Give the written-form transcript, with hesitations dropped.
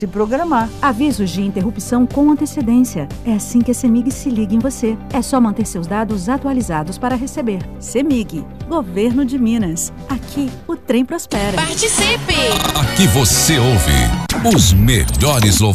Se programar. Avisos de interrupção com antecedência. É assim que a CEMIG se liga em você. É só manter seus dados atualizados para receber. CEMIG, Governo de Minas. Aqui o trem prospera. Participe! Aqui você ouve os melhores